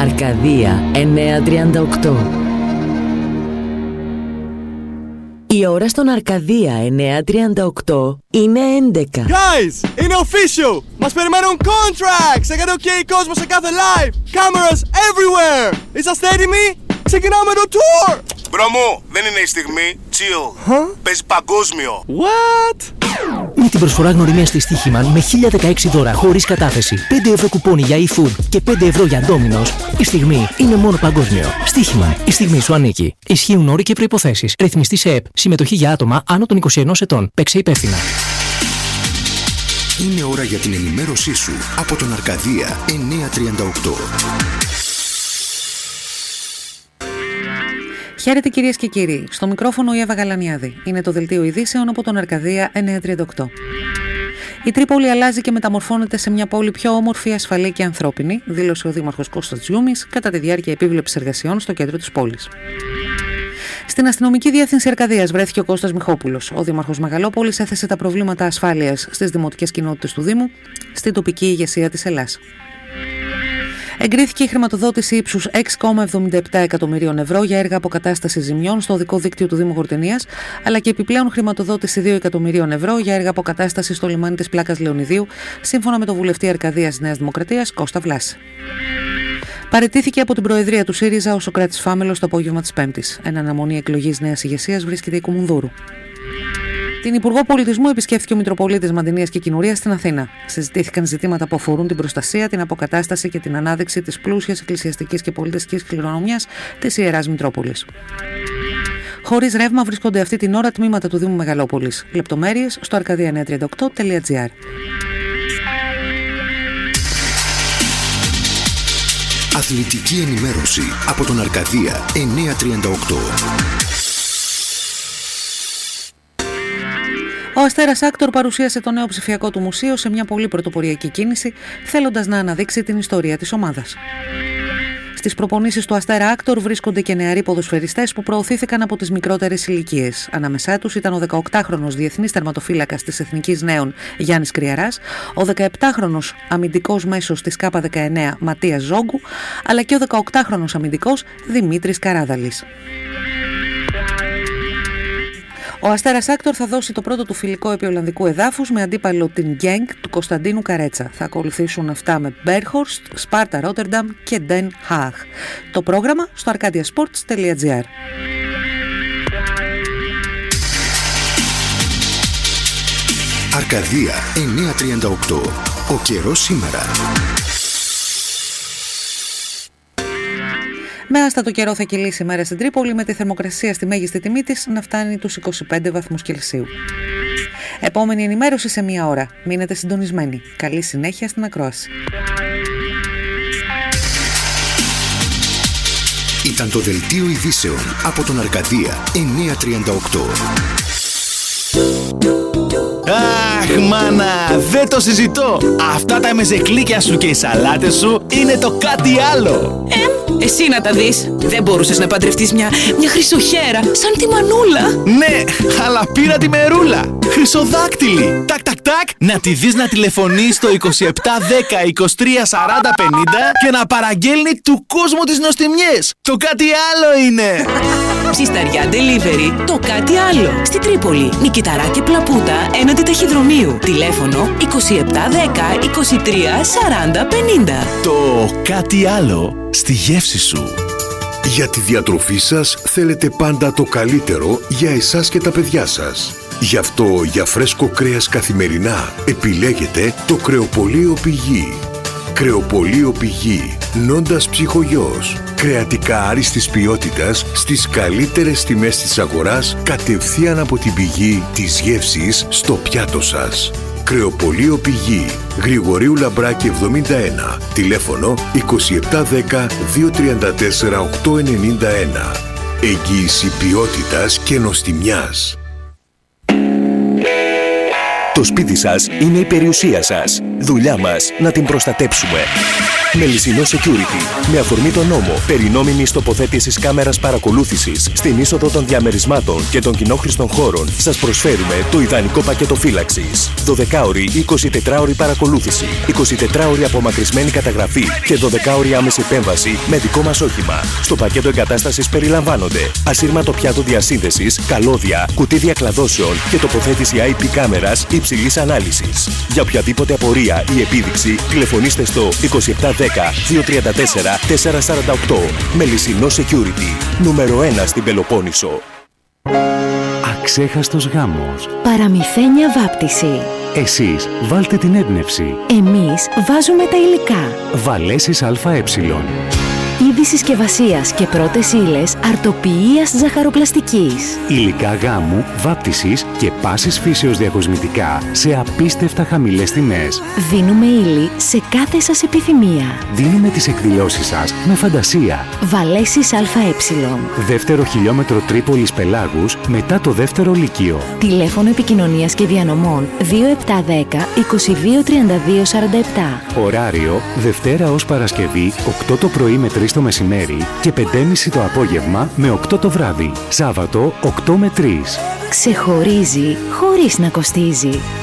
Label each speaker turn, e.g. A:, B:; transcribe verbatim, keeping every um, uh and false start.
A: Αρκαδία εννιακόσια τριάντα οκτώ. Η ώρα στον Αρκαδία εννιακόσια τριάντα οκτώ είναι έντεκα.
B: Guys, είναι official! Μας περιμένουν contracts! Έκανε ok κόσμο σε κάθε live! Cameras everywhere! Είσαστε έτοιμοι? Ξεκινάμε το tour!
C: Μπρο μου, δεν είναι η στιγμή. Chill.
B: Huh?
C: Παίζει παγκόσμιο.
B: What?
D: Με την προσφορά γνωριμίας στη Στοίχημαν με χίλια δεκαέξι δώρα χωρίς κατάθεση, πέντε ευρώ κουπόνι για e-food και πέντε ευρώ για Domino's, η στιγμή είναι μόνο παγκόσμιο. Στοίχημαν, η στιγμή σου ανήκει. Ισχύουν όροι και προϋποθέσεις. Ρυθμιστή σε ΕΠ. Συμμετοχή για άτομα άνω των είκοσι ενός ετών. Παίξε υπεύθυνα.
E: Είναι ώρα για την ενημέρωσή σου από τον Αρκαδία εννιακόσια τριάντα οκτώ.
F: Χαίρετε κυρίες και κύριοι. Στο μικρόφωνο η Εύα Γαλανιάδη. Είναι το δελτίο ειδήσεων από τον Αρκαδία εννιακόσια τριάντα οκτώ. Η Τρίπολη αλλάζει και μεταμορφώνεται σε μια πόλη πιο όμορφη, ασφαλή και ανθρώπινη, δήλωσε ο Δήμαρχος Κώστας Τζιούμης κατά τη διάρκεια επίβλεψης εργασιών στο κέντρο της πόλης. Στην αστυνομική διεύθυνση Αρκαδίας βρέθηκε ο Κώστας Μιχόπουλος. Ο Δήμαρχος Μεγαλόπολης έθεσε τα προβλήματα ασφάλειας στις δημοτικές κοινότητες του Δήμου στην τοπική ηγεσία της Ελλάς. Εγκρίθηκε η χρηματοδότηση ύψους έξι κόμμα εβδομήντα επτά εκατομμυρίων ευρώ για έργα αποκατάστασης ζημιών στο οδικό δίκτυο του Δήμου Γορτενίας, αλλά και επιπλέον χρηματοδότηση δύο εκατομμυρίων ευρώ για έργα αποκατάστασης στο λιμάνι της Πλάκας Λεωνιδίου, σύμφωνα με τον βουλευτή Αρκαδίας Νέας Δημοκρατίας Κώστα Βλάση. Παραιτήθηκε από την Προεδρία του ΣΥΡΙΖΑ ο Σωκράτης Φάμελος το απόγευμα της Πέμπτης. Εν αναμονή εκλογής νέας ηγεσίας βρίσκεται η Κουμουνδούρου. Την Υπουργό Πολιτισμού επισκέφθηκε ο Μητροπολίτης Μαντινίας και Κοινουρίας στην Αθήνα. Συζητήθηκαν ζητήματα που αφορούν την προστασία, την αποκατάσταση και την ανάδειξη της πλούσιας εκκλησιαστικής και πολιτιστικής κληρονομιάς της Ιεράς Μητρόπολης. Χωρίς ρεύμα βρίσκονται αυτή την ώρα τμήματα του Δήμου Μεγαλόπολης. Λεπτομέρειες στο αρκαδία εννιακόσια τριάντα οκτώ τελεία τζι άρ.
E: Αθλητική ενημέρωση από τον Αρκαδία εννιακόσια τριάντα οκτώ.
F: Ο Αστέρας Άκτορ παρουσίασε το νέο ψηφιακό του μουσείο σε μια πολύ πρωτοποριακή κίνηση, θέλοντας να αναδείξει την ιστορία της ομάδας. Στις προπονήσεις του Αστέρα Άκτορ βρίσκονται και νεαροί ποδοσφαιριστές που προωθήθηκαν από τις μικρότερες ηλικίες. Ανάμεσά τους ήταν ο δεκαοκτάχρονος διεθνής τερματοφύλακας της Εθνικής Νέων Γιάννης Κρυαράς, ο δεκαεπτάχρονος αμυντικός μέσος της ΚΑΠΑ δεκαεννέα Ματίας Ζόγκου, αλλά και ο δεκαοκτάχρονος αμυντικός Δημήτρης Καράδαλης. Ο Αστέρας Άκτορ θα δώσει το πρώτο του φιλικό επί Ολλανδικού εδάφους με αντίπαλο την Γκένγκ του Κωνσταντίνου Καρέτσα. Θα ακολουθήσουν αυτά με Μπέρχορστ, Σπάρτα Ρότερνταμ και Ντεν Χάγ. Το πρόγραμμα στο αρκάδια σπορτς τελεία τζι άρ.
E: Αρκαδία εννιακόσια τριάντα οκτώ. Ο καιρός σήμερα.
F: Με άστατο καιρό θα κυλήσει η μέρα στην Τρίπολη, με τη θερμοκρασία στη μέγιστη τιμή της να φτάνει τους είκοσι πέντε βαθμούς Κελσίου. Επόμενη ενημέρωση σε μία ώρα. Μείνετε συντονισμένοι. Καλή συνέχεια στην ακρόαση.
E: Ήταν το δελτίο ειδήσεων από τον Αρκαδία εννιακόσια τριάντα οκτώ.
G: Αχ, μάνα, δεν το συζητώ. Αυτά τα μεζεκλίκια σου και οι σαλάτες σου είναι το κάτι άλλο.
H: Ε, εσύ να τα δεις. Δεν μπορούσες να παντρευτείς μια, μια χρυσοχέρα σαν τη Μανούλα?
G: Ναι, αλλά πήρα τη Μερούλα. Χρυσοδάκτυλη. Τακ, τακ, τακ. Να τη δεις να τηλεφωνεί στο είκοσι επτά δέκα είκοσι τρία σαράντα πενήντα και να παραγγέλνει του κόσμου τις νοστιμιές. Το κάτι άλλο είναι.
H: Ψισταριά Delivery, το κάτι άλλο. Στη Τρίπολη, Νικηταρά και Πλαπούτα, έναντι ταχυδρομείου. Τηλέφωνο είκοσι επτά δέκα είκοσι τρία σαράντα πενήντα.
G: Το κάτι άλλο στη γεύση σου.
E: Για τη διατροφή σας θέλετε πάντα το καλύτερο για εσάς και τα παιδιά σας. Γι' αυτό για φρέσκο κρέας καθημερινά επιλέγετε το Κρεοπωλείο Πηγή. Κρεοπωλείο Πηγή, Νόντας Ψυχογιός. Κρεατικά άριστης ποιότητας στις καλύτερες τιμές της αγοράς, κατευθείαν από την πηγή της γεύσης στο πιάτο σας. Κρεοπωλείο Πηγή, Γρηγορίου Λαμπράκη εβδομήντα ένα, τηλέφωνο είκοσι επτά δέκα διακόσια τριάντα τέσσερα οκτακόσια ενενήντα ένα. Εγγύηση ποιότητας και νοστιμιάς.
I: Το σπίτι σας είναι η περιουσία σας. Δουλειά μας να την προστατέψουμε. Μελισσινό Security. Με αφορμή τον νόμο περί νόμιμης τοποθέτησης κάμερας παρακολούθησης στην είσοδο των διαμερισμάτων και των κοινόχρηστων χώρων, σας προσφέρουμε το ιδανικό πακέτο φύλαξης. δωδεκάωρη ή εικοσιτετράωρη παρακολούθηση, εικοσιτετράωρη απομακρυσμένη καταγραφή και δωδεκάωρη άμεση επέμβαση με δικό μας όχημα. Στο πακέτο εγκατάστασης περιλαμβάνονται ασύρματο πιάτο διασύνδεσης, καλώδια, κουτί διακλαδώσεων και τοποθέτηση άι πι κάμερας υψηλής ανάλυσης. Για οποιαδήποτε απορία ή επίδειξη, τηλεφωνήστε στο είκοσι επτά δέκα δύο τριάντα τέσσερα τετρακόσια σαράντα οκτώ. Μελισσινό Security, νούμερο ένα στην Πελοπόννησο.
J: Αξέχαστος γάμος.
K: Παραμυθένια βάπτιση.
J: Εσείς βάλτε την έμπνευση.
K: Εμείς βάζουμε τα υλικά.
J: Βαλέσεις ΑΕ.
K: Είδη συσκευασίας και πρώτες ύλες αρτοποιίας ζαχαροπλαστικής.
J: Υλικά γάμου, βάπτισης και πάσης φύσεως διακοσμητικά σε απίστευτα χαμηλές τιμές.
K: Δίνουμε ύλη σε κάθε σας επιθυμία.
J: Δίνουμε τις εκδηλώσεις σας με φαντασία.
K: Βαλέσεις ΑΕ.
J: Δεύτερο χιλιόμετρο Τρίπολης Πελάγους μετά το δεύτερο λύκειο.
K: Τηλέφωνο επικοινωνίας και διανομών δύο επτά δέκα είκοσι δύο τριάντα δύο σαράντα επτά.
J: Ωράριο Δευτέρα ως Παρασκευή οκτώ το πρωί με τρεις το μεσημέρι και πέντε και μισή το απόγευμα με οκτώ το βράδυ. Σάββατο οκτώ με τρεις.
K: Ξεχωρίζει χωρίς να κοστίζει.